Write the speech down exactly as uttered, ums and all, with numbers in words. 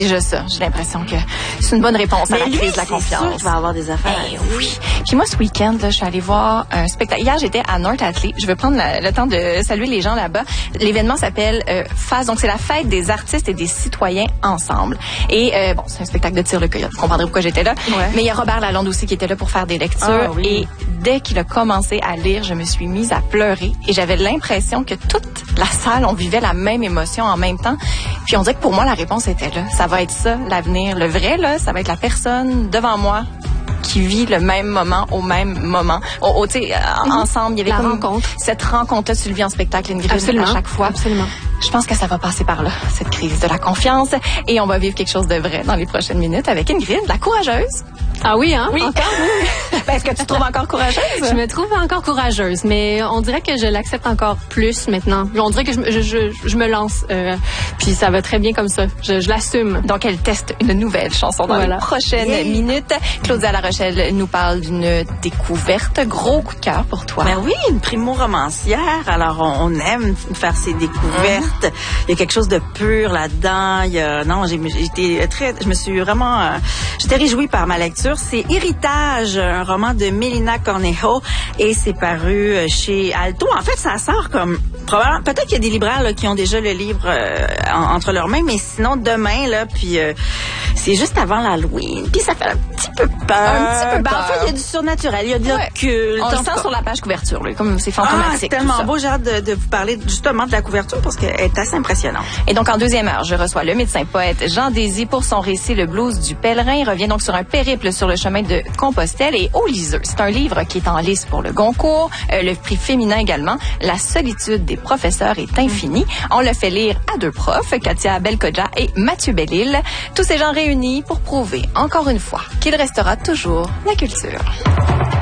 Déjà ça, j'ai l'impression que c'est une bonne réponse Mais à la lui, crise de la c'est sûr confiance. qu'il va avoir des affaires. Eh oui. Puis moi, ce week-end, là, je suis allée voir un spectacle. Hier, j'étais à North Atlee. Je veux prendre la- le temps de saluer les gens là-bas. L'événement s'appelle euh, F A S. Donc, c'est la fête des artistes et des citoyens ensemble. Et euh, bon, c'est un spectacle de tir le coyote. Vous comprendrez pourquoi j'étais là. Ouais. Mais il y a Robert Lalonde aussi qui était là pour faire des lectures. Ah, oui. Et dès qu'il a commencé à lire, je me suis mise à pleurer. Et j'avais l'impression que toute la salle, on vivait la même émotion en même temps. Puis on dirait que pour moi, la réponse était là. Ça va être ça, l'avenir. Le vrai, là, ça va être la personne devant moi qui vit le même moment au même moment. Au, au, tu sais, mm-hmm. ensemble, il y avait La comme rencontre. cette rencontre-là, tu le vis en spectacle, Ingrid, Absolument. à chaque fois. Absolument. Je pense que ça va passer par là, cette crise de la confiance. Et on va vivre quelque chose de vrai dans les prochaines minutes avec Ingrid, la courageuse. Ah oui, hein? Oui. Encore, oui. Ben, est-ce que tu te trouves encore courageuse? Je me trouve encore courageuse, mais on dirait que je l'accepte encore plus maintenant. On dirait que je, me- je, je, je me lance, euh, puis ça va très bien comme ça. Je, je l'assume. Donc, elle teste une nouvelle chanson dans Voilà. les prochaines Yeah. minutes. Claudia La Rochelle nous parle d'une découverte. Gros coup de cœur pour toi. Ben oui, une primo-romancière. Alors, on, on aime faire ces découvertes. Mm-hmm. Il y a quelque chose de pur là-dedans. Il y a, non, j'ai, j'ai été très, je me suis vraiment, euh, j'étais réjouie par ma lecture. C'est Héritage, un roman de Mélina Cornejo, et c'est paru chez Alto. En fait, ça sort comme, probablement, peut-être qu'il y a des libraires là, qui ont déjà le livre euh, en, entre leurs mains, mais sinon demain là, puis euh, c'est juste avant l'Halloween. Puis ça fait un petit peu peur. Un petit peu Ben, peur. en fait, il y a du surnaturel, il y a de Ouais. l'occulte. On le En tout sent cas. sur la page couverture, là, comme c'est Ah, fantomatique. c'est tout tellement ça. beau. J'ai hâte de, de vous parler justement de la couverture parce qu'elle est assez impressionnante. Et donc, en deuxième heure, je reçois le médecin poète Jean Désy pour son récit Le blues du pèlerin. Il revient donc sur un périple sur le chemin de Compostelle et au liseux. C'est un livre qui est en lice pour le Goncourt, euh, le prix féminin également. La solitude des professeurs est infinie. On le fait lire à deux profs, Katia Belkodja et Mathieu Bellil. Tous ces gens réunis pour prouver, encore une fois, qu'il restera toujours la culture.